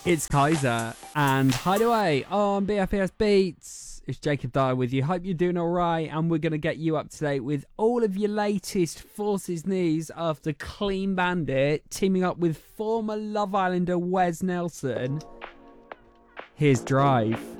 It's Kaiser and Hideaway on BFAS Beats. It's Jacob Dyer with you. Hope you're doing alright, and we're going to get you up to date with all of your latest Forces news after Clean Bandit teaming up with former Love Islander Wes Nelson. Here's Drive.